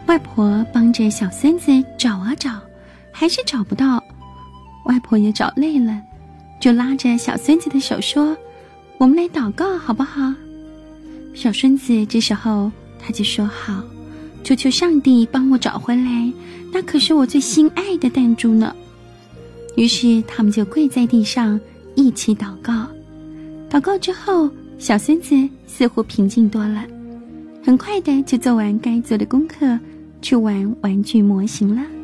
外婆帮着小孙子找啊找，还是找不到。外婆也找累了，就拉着小孙子的手说：“我们来祷告好不好？”小孙子这时候他就说：“好，求求上帝帮我找回来，那可是我最心爱的弹珠呢。”于是他们就跪在地上一起祷告。祷告之后，小孙子似乎平静多了，很快的就做完该做的功课，去玩玩具模型了。